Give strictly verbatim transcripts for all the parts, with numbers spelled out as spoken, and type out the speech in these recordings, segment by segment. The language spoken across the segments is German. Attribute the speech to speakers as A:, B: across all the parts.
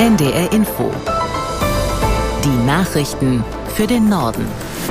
A: N D R Info. Die Nachrichten für den Norden.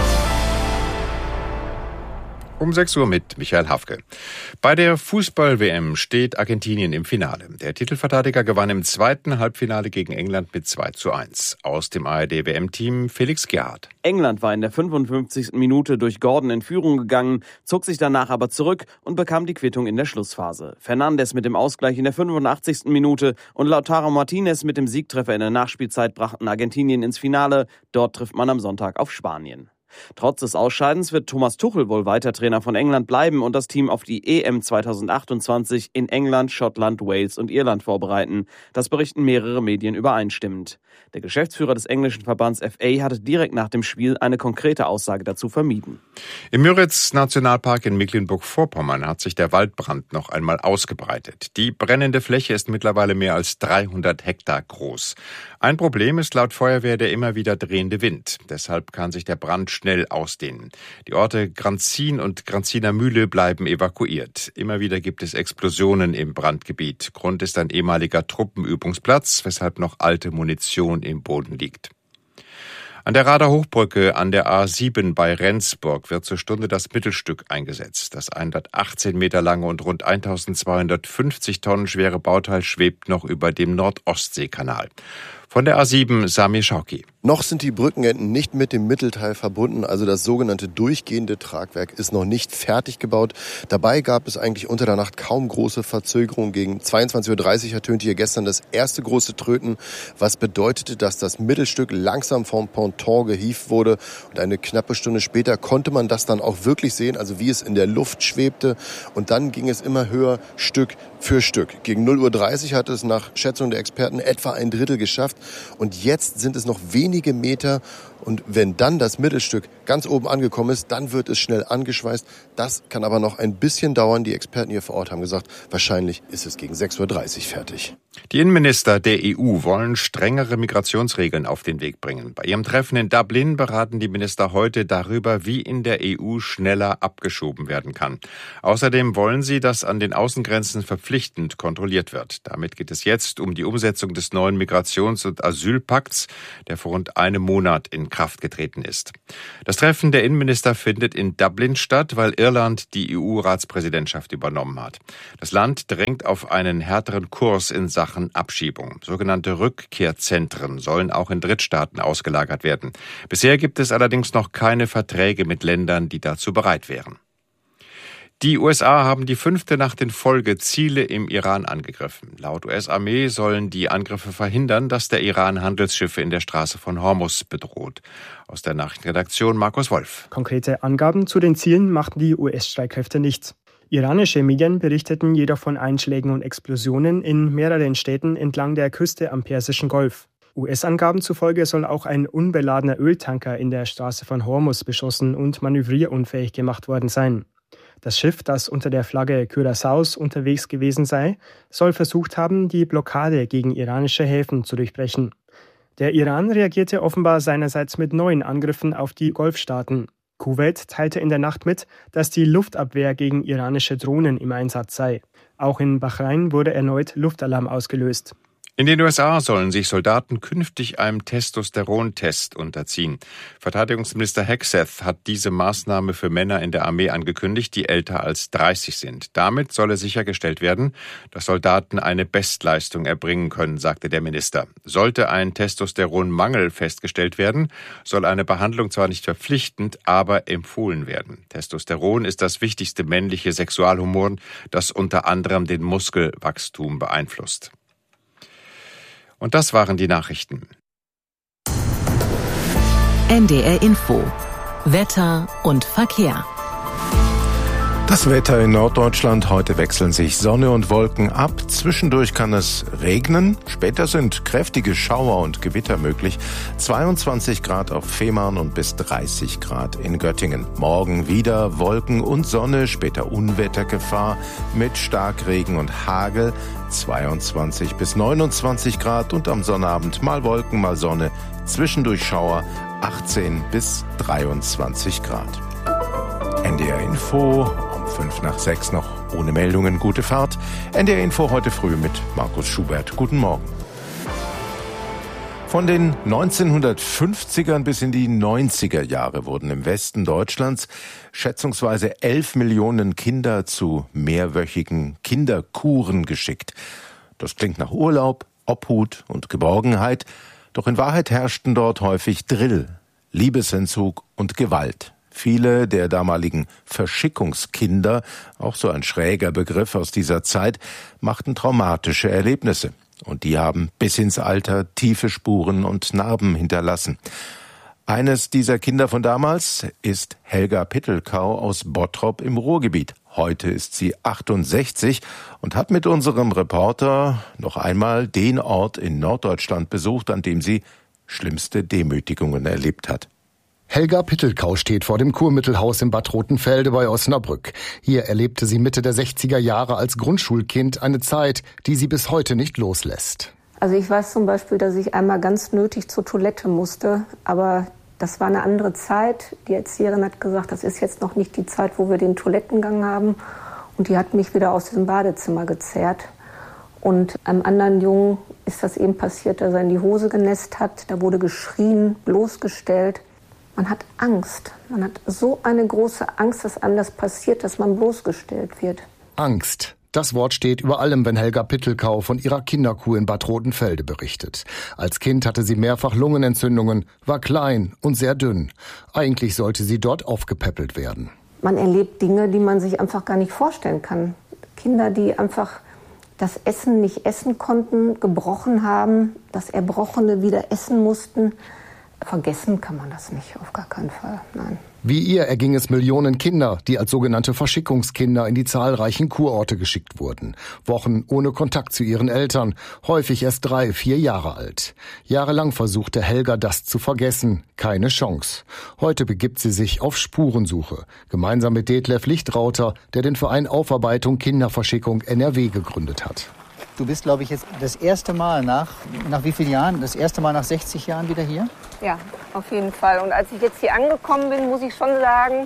B: Um sechs Uhr mit Michael Hafke. Bei der Fußball-W M steht Argentinien im Finale. Der Titelverteidiger gewann im zweiten Halbfinale gegen England mit zwei zu eins. Aus dem A R D-W M-Team Felix Gerhardt.
C: England war in der fünfundfünfzigsten Minute durch Gordon in Führung gegangen, zog sich danach aber zurück und bekam die Quittung in der Schlussphase. Fernandes mit dem Ausgleich in der fünfundachtzigsten Minute und Lautaro Martinez mit dem Siegtreffer in der Nachspielzeit brachten Argentinien ins Finale. Dort trifft man am Sonntag auf Spanien. Trotz des Ausscheidens wird Thomas Tuchel wohl weiter Trainer von England bleiben und das Team auf die E M zweitausendachtundzwanzig in England, Schottland, Wales und Irland vorbereiten. Das berichten mehrere Medien übereinstimmend. Der Geschäftsführer des englischen Verbands F A hatte direkt nach dem Spiel eine konkrete Aussage dazu vermieden.
B: Im Müritz-Nationalpark in Mecklenburg-Vorpommern hat sich der Waldbrand noch einmal ausgebreitet. Die brennende Fläche ist mittlerweile mehr als dreihundert Hektar groß. Ein Problem ist laut Feuerwehr der immer wieder drehende Wind. Deshalb kann sich der Brand schnell ausdehnen. Die Orte Granzin und Granziner Mühle bleiben evakuiert. Immer wieder gibt es Explosionen im Brandgebiet. Grund ist ein ehemaliger Truppenübungsplatz, weshalb noch alte Munition im Boden liegt. An der Rader Hochbrücke an der A sieben bei Rendsburg wird zur Stunde das Mittelstück eingesetzt. Das hundertachtzehn Meter lange und rund eintausendzweihundertfünfzig Tonnen schwere Bauteil schwebt noch über dem Nordostseekanal. Von der A sieben Samir Schauki.
D: Noch sind die Brückenenden nicht mit dem Mittelteil verbunden, also das sogenannte durchgehende Tragwerk ist noch nicht fertig gebaut. Dabei gab es eigentlich unter der Nacht kaum große Verzögerungen. Gegen zweiundzwanzig Uhr dreißig ertönte hier gestern das erste große Tröten, was bedeutete, dass das Mittelstück langsam vom Ponton gehievt wurde. Und eine knappe Stunde später konnte man das dann auch wirklich sehen, also wie es in der Luft schwebte. Und dann ging es immer höher, Stück für Stück. Gegen null Uhr dreißig hat es nach Schätzung der Experten etwa ein Drittel geschafft. Und jetzt sind es noch wenige Meter. Und wenn dann das Mittelstück ganz oben angekommen ist, dann wird es schnell angeschweißt. Das kann aber noch ein bisschen dauern. Die Experten hier vor Ort haben gesagt, wahrscheinlich ist es gegen sechs Uhr dreißig fertig.
B: Die Innenminister der E U wollen strengere Migrationsregeln auf den Weg bringen. Bei ihrem Treffen in Dublin beraten die Minister heute darüber, wie in der E U schneller abgeschoben werden kann. Außerdem wollen sie, dass an den Außengrenzen verpflichtend kontrolliert wird. Damit geht es jetzt um die Umsetzung des neuen Migrations- und Asylpakts, der vor rund einem Monat in Kraft getreten ist. Das Treffen der Innenminister findet in Dublin statt, weil Irland die E U-Ratspräsidentschaft übernommen hat. Das Land drängt auf einen härteren Kurs in Sachen Abschiebung. Sogenannte Rückkehrzentren sollen auch in Drittstaaten ausgelagert werden. Bisher gibt es allerdings noch keine Verträge mit Ländern, die dazu bereit wären. Die U S A haben die fünfte Nacht in Folge Ziele im Iran angegriffen. Laut U S-Armee sollen die Angriffe verhindern, dass der Iran Handelsschiffe in der Straße von Hormuz bedroht. Aus der Nachrichtenredaktion Markus Wolf.
E: Konkrete Angaben zu den Zielen machten die U S-Streitkräfte nicht. Iranische Medien berichteten jedoch von Einschlägen und Explosionen in mehreren Städten entlang der Küste am Persischen Golf. U S-Angaben zufolge soll auch ein unbeladener Öltanker in der Straße von Hormuz beschossen und manövrierunfähig gemacht worden sein. Das Schiff, das unter der Flagge Curaçaos unterwegs gewesen sei, soll versucht haben, die Blockade gegen iranische Häfen zu durchbrechen. Der Iran reagierte offenbar seinerseits mit neuen Angriffen auf die Golfstaaten. Kuwait teilte in der Nacht mit, dass die Luftabwehr gegen iranische Drohnen im Einsatz sei. Auch in Bahrain wurde erneut Luftalarm ausgelöst.
B: In den U S A sollen sich Soldaten künftig einem Testosterontest unterziehen. Verteidigungsminister Hegseth hat diese Maßnahme für Männer in der Armee angekündigt, die älter als dreißig sind. Damit solle sichergestellt werden, dass Soldaten eine Bestleistung erbringen können, sagte der Minister. Sollte ein Testosteronmangel festgestellt werden, soll eine Behandlung zwar nicht verpflichtend, aber empfohlen werden. Testosteron ist das wichtigste männliche Sexualhormon, das unter anderem den Muskelwachstum beeinflusst. Und das waren die Nachrichten.
A: N D R Info. Wetter und Verkehr.
F: Das Wetter in Norddeutschland. Heute wechseln sich Sonne und Wolken ab. Zwischendurch kann es regnen. Später sind kräftige Schauer und Gewitter möglich. zweiundzwanzig Grad auf Fehmarn und bis dreißig Grad in Göttingen. Morgen wieder Wolken und Sonne, später Unwettergefahr mit Starkregen und Hagel. zweiundzwanzig bis neunundzwanzig Grad und am Sonnabend mal Wolken, mal Sonne. Zwischendurch Schauer, achtzehn bis dreiundzwanzig Grad. N D R Info. Fünf nach sechs noch ohne Meldungen, gute Fahrt. N D R Info heute früh mit Markus Schubert. Guten Morgen. Von den neunzehnhundertfünfzigern bis in die neunziger Jahre wurden im Westen Deutschlands schätzungsweise elf Millionen Kinder zu mehrwöchigen Kinderkuren geschickt. Das klingt nach Urlaub, Obhut und Geborgenheit, doch in Wahrheit herrschten dort häufig Drill, Liebesentzug und Gewalt. Viele der damaligen Verschickungskinder, auch so ein schräger Begriff aus dieser Zeit, machten traumatische Erlebnisse. Und die haben bis ins Alter tiefe Spuren und Narben hinterlassen. Eines dieser Kinder von damals ist Helga Pittelkau aus Bottrop im Ruhrgebiet. Heute ist sie achtundsechzig und hat mit unserem Reporter noch einmal den Ort in Norddeutschland besucht, an dem sie schlimmste Demütigungen erlebt hat.
G: Helga Pittelkau steht vor dem Kurmittelhaus in Bad Rotenfelde bei Osnabrück. Hier erlebte sie Mitte der sechziger Jahre als Grundschulkind eine Zeit, die sie bis heute nicht loslässt.
H: Also ich weiß zum Beispiel, dass ich einmal ganz nötig zur Toilette musste, aber das war eine andere Zeit. Die Erzieherin hat gesagt, das ist jetzt noch nicht die Zeit, wo wir den Toilettengang haben. Und die hat mich wieder aus diesem Badezimmer gezerrt. Und einem anderen Jungen ist das eben passiert, dass er in die Hose genässt hat. Da wurde geschrien, bloßgestellt. Man hat Angst. Man hat so eine große Angst, dass einem das passiert, dass man bloßgestellt wird.
G: Angst. Das Wort steht über allem, wenn Helga Pittelkau von ihrer Kinderkur in Bad Rotenfelde berichtet. Als Kind hatte sie mehrfach Lungenentzündungen, war klein und sehr dünn. Eigentlich sollte sie dort aufgepäppelt werden.
H: Man erlebt Dinge, die man sich einfach gar nicht vorstellen kann. Kinder, die einfach das Essen nicht essen konnten, gebrochen haben, das Erbrochene wieder essen mussten. Vergessen kann man das nicht, auf gar keinen Fall, nein.
G: Wie ihr erging es Millionen Kinder, die als sogenannte Verschickungskinder in die zahlreichen Kurorte geschickt wurden. Wochen ohne Kontakt zu ihren Eltern, häufig erst drei, vier Jahre alt. Jahrelang versuchte Helga, das zu vergessen. Keine Chance. Heute begibt sie sich auf Spurensuche. Gemeinsam mit Detlef Lichtrauter, der den Verein Aufarbeitung Kinderverschickung N R W gegründet hat.
I: Du bist, glaube ich, jetzt das erste Mal nach, nach wie vielen Jahren? Das erste Mal nach sechzig Jahren wieder hier?
H: Ja, auf jeden Fall. Und als ich jetzt hier angekommen bin, muss ich schon sagen,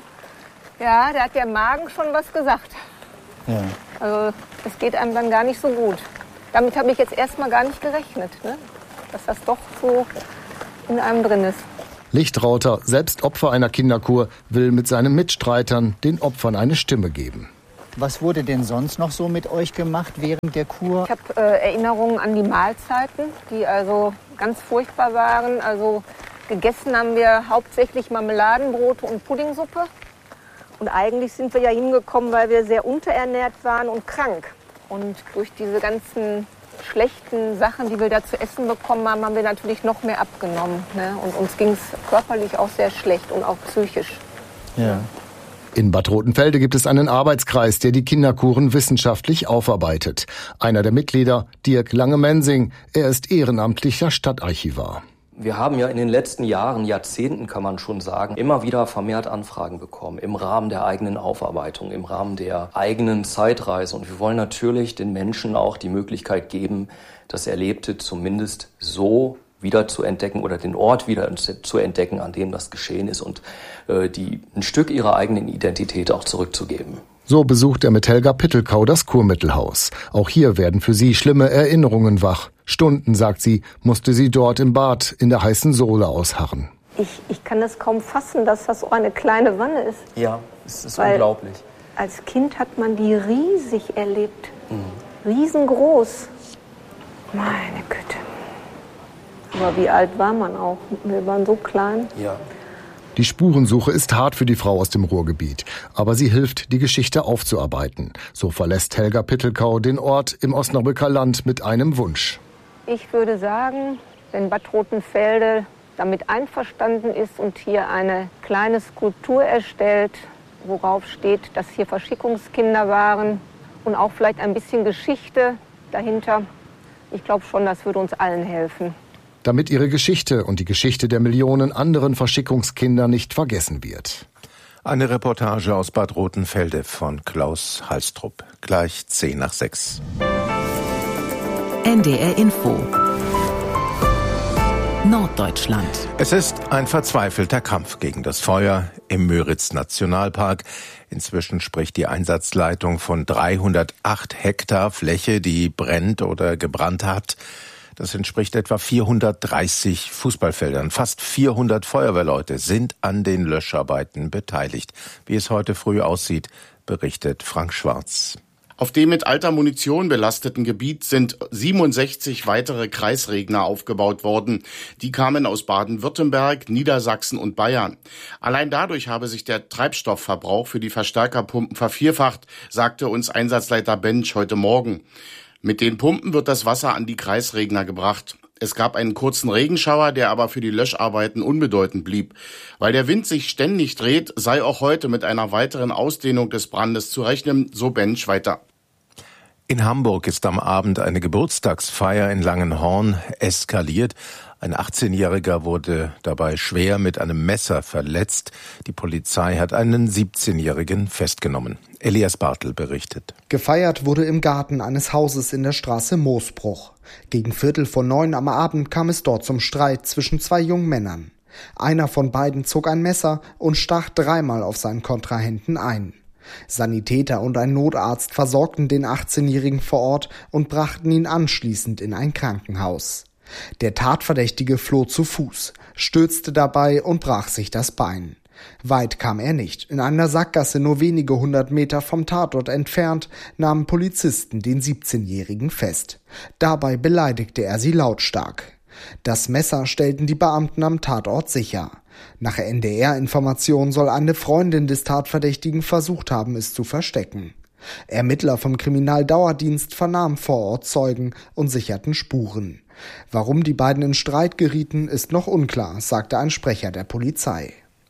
H: ja, da hat der Magen schon was gesagt.
I: Ja.
H: Also es geht einem dann gar nicht so gut. Damit habe ich jetzt erstmal gar nicht gerechnet, ne? Dass das doch so in einem drin ist.
G: Lichtrauter, selbst Opfer einer Kinderkur, will mit seinen Mitstreitern den Opfern eine Stimme geben.
I: Was wurde denn sonst noch so mit euch gemacht während der Kur?
H: Ich habe äh, Erinnerungen an die Mahlzeiten, die also ganz furchtbar waren. Also gegessen haben wir hauptsächlich Marmeladenbrote und Puddingsuppe. Und eigentlich sind wir ja hingekommen, weil wir sehr unterernährt waren und krank. Und durch diese ganzen schlechten Sachen, die wir da zu essen bekommen haben, haben wir natürlich noch mehr abgenommen, ne? Und uns ging es körperlich auch sehr schlecht und auch psychisch.
I: Ja.
G: In Bad Rotenfelde gibt es einen Arbeitskreis, der die Kinderkuren wissenschaftlich aufarbeitet. Einer der Mitglieder, Dirk Lange-Mensing, er ist ehrenamtlicher Stadtarchivar.
J: Wir haben ja in den letzten Jahren, Jahrzehnten kann man schon sagen, immer wieder vermehrt Anfragen bekommen im Rahmen der eigenen Aufarbeitung, im Rahmen der eigenen Zeitreise. Und wir wollen natürlich den Menschen auch die Möglichkeit geben, das Erlebte zumindest so wieder zu entdecken oder den Ort wieder zu entdecken, an dem das geschehen ist und äh, die ein Stück ihrer eigenen Identität auch zurückzugeben.
G: So besucht er mit Helga Pittelkau das Kurmittelhaus. Auch hier werden für sie schlimme Erinnerungen wach. Stunden, sagt sie, musste sie dort im Bad in der heißen Sohle ausharren.
H: Ich, ich kann es kaum fassen, dass das so eine kleine Wanne ist.
J: Ja, es ist
H: Weil
J: unglaublich.
H: Als Kind hat man die riesig erlebt. Mhm. Riesengroß. Meine Güte. Aber wie alt war man auch? Wir waren so klein.
J: Ja.
G: Die Spurensuche ist hart für die Frau aus dem Ruhrgebiet. Aber sie hilft, die Geschichte aufzuarbeiten. So verlässt Helga Pittelkau den Ort im Osnabrücker Land mit einem Wunsch.
H: Ich würde sagen, wenn Bad Rotenfelde damit einverstanden ist und hier eine kleine Skulptur erstellt, worauf steht, dass hier Verschickungskinder waren und auch vielleicht ein bisschen Geschichte dahinter. Ich glaube schon, das würde uns allen helfen.
G: Damit ihre Geschichte und die Geschichte der Millionen anderen Verschickungskinder nicht vergessen wird.
F: Eine Reportage aus Bad Rotenfelde von Klaus Halstrup. Gleich zehn nach sechs.
A: N D R Info. Norddeutschland.
F: Es ist ein verzweifelter Kampf gegen das Feuer im Müritz-Nationalpark. Inzwischen spricht die Einsatzleitung von dreihundertacht Hektar Fläche, die brennt oder gebrannt hat. Das entspricht etwa vierhundertdreißig Fußballfeldern. Fast vierhundert Feuerwehrleute sind an den Löscharbeiten beteiligt. Wie es heute früh aussieht, berichtet Frank Schwarz.
K: Auf dem mit alter Munition belasteten Gebiet sind siebenundsechzig weitere Kreisregner aufgebaut worden. Die kamen aus Baden-Württemberg, Niedersachsen und Bayern. Allein dadurch habe sich der Treibstoffverbrauch für die Verstärkerpumpen vervierfacht, sagte uns Einsatzleiter Bench heute Morgen. Mit den Pumpen wird das Wasser an die Kreisregner gebracht. Es gab einen kurzen Regenschauer, der aber für die Löscharbeiten unbedeutend blieb. Weil der Wind sich ständig dreht, sei auch heute mit einer weiteren Ausdehnung des Brandes zu rechnen, so Bench weiter.
F: In Hamburg ist am Abend eine Geburtstagsfeier in Langenhorn eskaliert. Ein achtzehnjähriger wurde dabei schwer mit einem Messer verletzt. Die Polizei hat einen siebzehnjährigen festgenommen. Elias Bartel berichtet.
L: Gefeiert wurde im Garten eines Hauses in der Straße Moosbruch. Gegen Viertel vor neun am Abend kam es dort zum Streit zwischen zwei jungen Männern. Einer von beiden zog ein Messer und stach dreimal auf seinen Kontrahenten ein. Sanitäter und ein Notarzt versorgten den achtzehnjährigen vor Ort und brachten ihn anschließend in ein Krankenhaus. Der Tatverdächtige floh zu Fuß, stürzte dabei und brach sich das Bein. Weit kam er nicht. In einer Sackgasse nur wenige hundert Meter vom Tatort entfernt nahmen Polizisten den siebzehnjährigen fest. Dabei beleidigte er sie lautstark. Das Messer stellten die Beamten am Tatort sicher. Nach N D R-Informationen soll eine Freundin des Tatverdächtigen versucht haben, es zu verstecken. Ermittler vom Kriminaldauerdienst vernahmen vor Ort Zeugen und sicherten Spuren. Warum die beiden in Streit gerieten, ist noch unklar, sagte ein Sprecher der Polizei.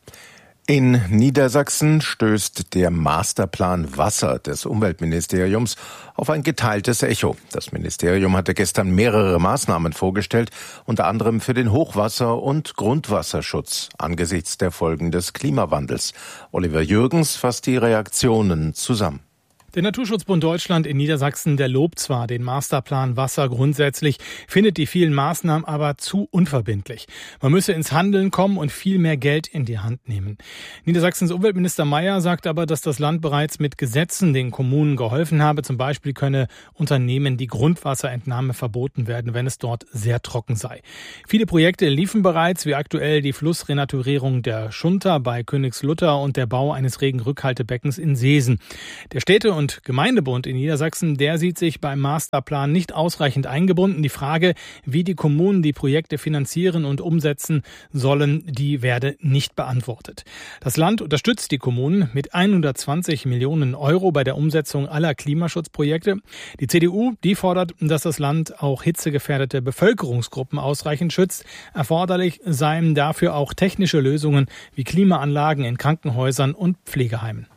F: In Niedersachsen stößt der Masterplan Wasser des Umweltministeriums auf ein geteiltes Echo. Das Ministerium hatte gestern mehrere Maßnahmen vorgestellt, unter anderem für den Hochwasser- und Grundwasserschutz angesichts der Folgen des Klimawandels. Oliver Jürgens fasst die Reaktionen zusammen.
M: Der Naturschutzbund Deutschland in Niedersachsen, der lobt zwar den Masterplan Wasser grundsätzlich, findet die vielen Maßnahmen aber zu unverbindlich. Man müsse ins Handeln kommen und viel mehr Geld in die Hand nehmen. Niedersachsens Umweltminister Mayer sagt aber, dass das Land bereits mit Gesetzen den Kommunen geholfen habe. Zum Beispiel könne Unternehmen die Grundwasserentnahme verboten werden, wenn es dort sehr trocken sei. Viele Projekte liefen bereits, wie aktuell die Flussrenaturierung der Schunter bei Königslutter und der Bau eines Regenrückhaltebeckens in Seesen. Der Städte- und Und Gemeindebund in Niedersachsen, der sieht sich beim Masterplan nicht ausreichend eingebunden. Die Frage, wie die Kommunen die Projekte finanzieren und umsetzen sollen, die werde nicht beantwortet. Das Land unterstützt die Kommunen mit hundertzwanzig Millionen Euro bei der Umsetzung aller Klimaschutzprojekte. Die C D U, die fordert, dass das Land auch hitzegefährdete Bevölkerungsgruppen ausreichend schützt. Erforderlich seien dafür auch technische Lösungen wie Klimaanlagen in Krankenhäusern und Pflegeheimen.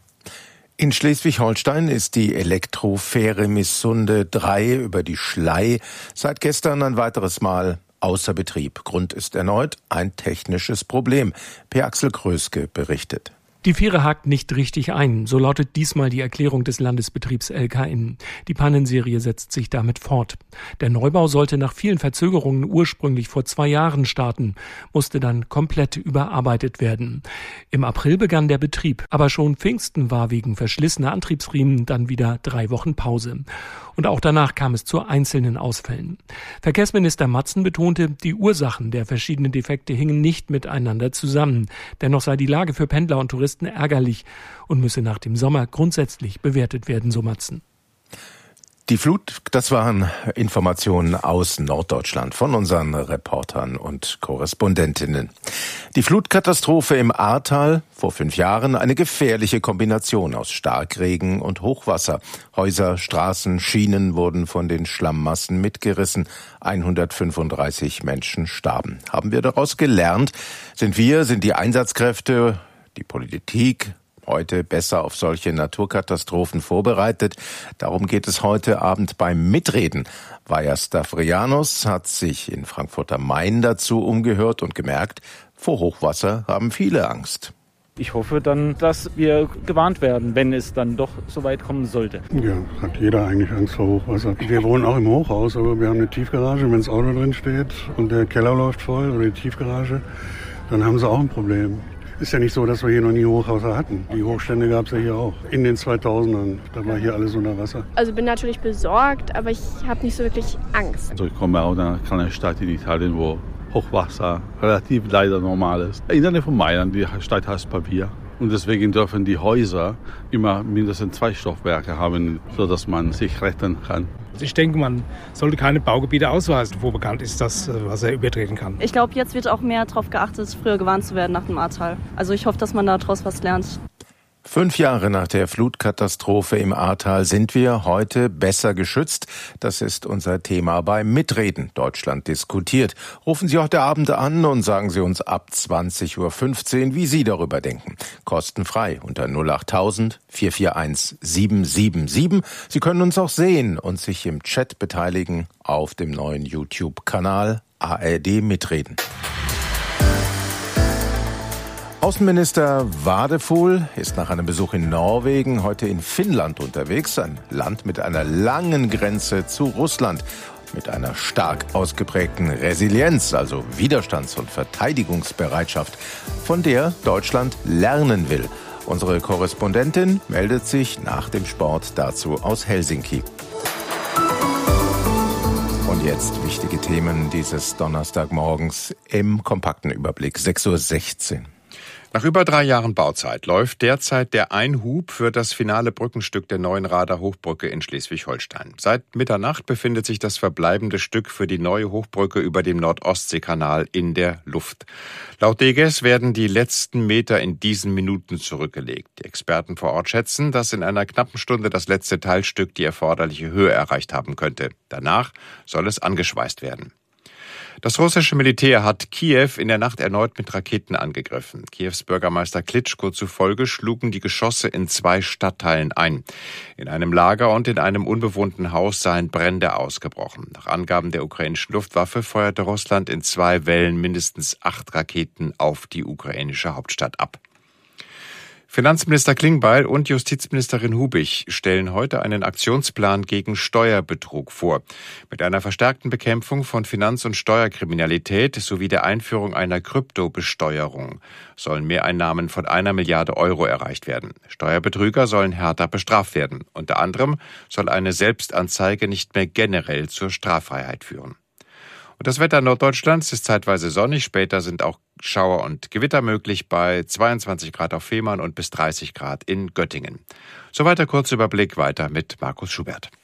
F: In Schleswig-Holstein ist die Elektrofähre Missunde drei über die Schlei seit gestern ein weiteres Mal außer Betrieb. Grund ist erneut ein technisches Problem. Per Axel Kröske berichtet.
N: Die Fähre hakt nicht richtig ein, so lautet diesmal die Erklärung des Landesbetriebs L K N. Die Pannenserie setzt sich damit fort. Der Neubau sollte nach vielen Verzögerungen ursprünglich vor zwei Jahren starten, musste dann komplett überarbeitet werden. Im April begann der Betrieb, aber schon Pfingsten war wegen verschlissener Antriebsriemen dann wieder drei Wochen Pause. Und auch danach kam es zu einzelnen Ausfällen. Verkehrsminister Matzen betonte, die Ursachen der verschiedenen Defekte hingen nicht miteinander zusammen. Dennoch sei die Lage für Pendler und Touristen ärgerlich und müsse nach dem Sommer grundsätzlich bewertet werden, so Matzen.
F: Die Flut, das waren Informationen aus Norddeutschland von unseren Reportern und Korrespondentinnen. Die Flutkatastrophe im Ahrtal vor fünf Jahren, eine gefährliche Kombination aus Starkregen und Hochwasser. Häuser, Straßen, Schienen wurden von den Schlammmassen mitgerissen. hundertfünfunddreißig Menschen starben. Haben wir daraus gelernt? Sind wir, sind die Einsatzkräfte, die Politik heute besser auf solche Naturkatastrophen vorbereitet? Darum geht es heute Abend beim Mitreden. Vaja Stavrianos hat sich in Frankfurt am Main dazu umgehört und gemerkt, vor Hochwasser haben viele Angst.
O: Ich hoffe dann, dass wir gewarnt werden, wenn es dann doch so weit kommen sollte.
P: Ja, hat jeder eigentlich Angst vor Hochwasser. Wir wohnen auch im Hochhaus, aber wir haben eine Tiefgarage. Wenn das Auto drin steht und der Keller läuft voll oder die Tiefgarage, dann haben sie auch ein Problem. Ist ja nicht so, dass wir hier noch nie Hochhäuser hatten. Die Hochstände gab es ja hier auch. In den zweitausendern, da war hier alles unter Wasser.
Q: Also bin natürlich besorgt, aber ich habe nicht so wirklich Angst.
R: Also ich komme aus einer kleinen Stadt in Italien, wo Hochwasser relativ leider normal ist. In der Nähe von Mailand, die Stadt heißt Pavia. Und deswegen dürfen die Häuser immer mindestens zwei Stockwerke haben, sodass man sich retten kann.
S: Ich denke, man sollte keine Baugebiete ausweisen, wo bekannt ist, dass Wasser übertreten kann.
T: Ich glaube, jetzt wird auch mehr darauf geachtet, früher gewarnt zu werden nach dem Ahrtal. Also ich hoffe, dass man daraus was lernt.
F: Fünf Jahre nach der Flutkatastrophe im Ahrtal sind wir heute besser geschützt. Das ist unser Thema beim Mitreden. Deutschland diskutiert. Rufen Sie heute Abend an und sagen Sie uns ab zwanzig Uhr fünfzehn, wie Sie darüber denken. Kostenfrei unter null acht tausend vier vier eins sieben sieben sieben. Sie können uns auch sehen und sich im Chat beteiligen auf dem neuen YouTube-Kanal A R D Mitreden. Außenminister Wadefuhl ist nach einem Besuch in Norwegen heute in Finnland unterwegs, ein Land mit einer langen Grenze zu Russland, mit einer stark ausgeprägten Resilienz, also Widerstands- und Verteidigungsbereitschaft, von der Deutschland lernen will. Unsere Korrespondentin meldet sich nach dem Sport dazu aus Helsinki. Und jetzt wichtige Themen dieses Donnerstagmorgens im kompakten Überblick, sechs Uhr sechzehn.
B: Nach über drei Jahren Bauzeit läuft derzeit der Einhub für das finale Brückenstück der neuen Rader Hochbrücke in Schleswig-Holstein. Seit Mitternacht befindet sich das verbleibende Stück für die neue Hochbrücke über dem Nord-Ostsee-Kanal in der Luft. Laut D G E S werden die letzten Meter in diesen Minuten zurückgelegt. Die Experten vor Ort schätzen, dass in einer knappen Stunde das letzte Teilstück die erforderliche Höhe erreicht haben könnte. Danach soll es angeschweißt werden. Das russische Militär hat Kiew in der Nacht erneut mit Raketen angegriffen. Kiews Bürgermeister Klitschko zufolge schlugen die Geschosse in zwei Stadtteilen ein. In einem Lager und in einem unbewohnten Haus seien Brände ausgebrochen. Nach Angaben der ukrainischen Luftwaffe feuerte Russland in zwei Wellen mindestens acht Raketen auf die ukrainische Hauptstadt ab. Finanzminister Klingbeil und Justizministerin Hubig stellen heute einen Aktionsplan gegen Steuerbetrug vor. Mit einer verstärkten Bekämpfung von Finanz- und Steuerkriminalität sowie der Einführung einer Kryptobesteuerung sollen Mehreinnahmen von einer Milliarde Euro erreicht werden. Steuerbetrüger sollen härter bestraft werden. Unter anderem soll eine Selbstanzeige nicht mehr generell zur Straffreiheit führen. Und das Wetter Norddeutschlands ist zeitweise sonnig, später sind auch Schauer und Gewitter möglich bei zweiundzwanzig Grad auf Fehmarn und bis dreißig Grad in Göttingen. Soweit der Kurzüberblick, weiter mit Markus Schubert.